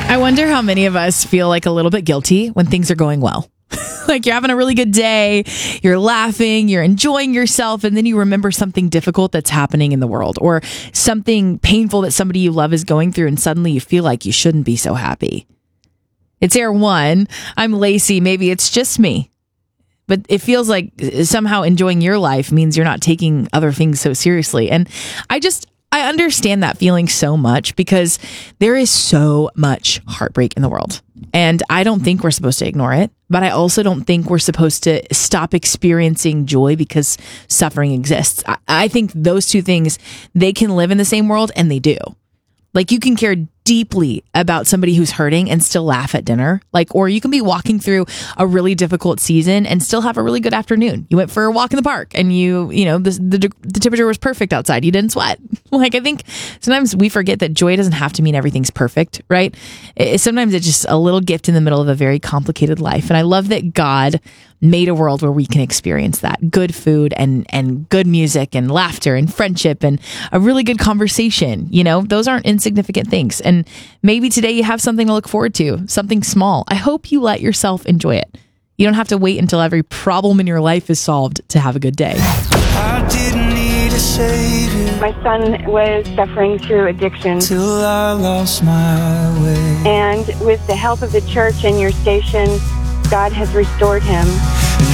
I wonder how many of us feel like a little bit guilty when things are going well. Like you're having a really good day, you're laughing, you're enjoying yourself, and then you remember something difficult that's happening in the world or something painful that somebody you love is going through, and suddenly you feel like you shouldn't be so happy. It's Air One. I'm Lacey. Maybe it's just me. But it feels like somehow enjoying your life means you're not taking other things so seriously. And I understand that feeling so much because there is so much heartbreak in the world. And I don't think we're supposed to ignore it, but I also don't think we're supposed to stop experiencing joy because suffering exists. I think those two things, they can live in the same world, and they do. Like, you can care deeply about somebody who's hurting and still laugh at dinner. Or you can be walking through a really difficult season and still have a really good afternoon. You went for a walk in the park and the temperature was perfect outside. You didn't sweat. I think sometimes we forget that joy doesn't have to mean everything's perfect, right? Sometimes it's just a little gift in the middle of a very complicated life. And I love that God made a world where we can experience that. Good food and good music and laughter and friendship and a really good conversation. Those aren't insignificant things. And maybe today you have something to look forward to, something small. I hope you let yourself enjoy it. You don't have to wait until every problem in your life is solved to have a good day. I didn't need a savior. My son was suffering through addiction. Till I lost my way. And with the help of the church and your station, God has restored him.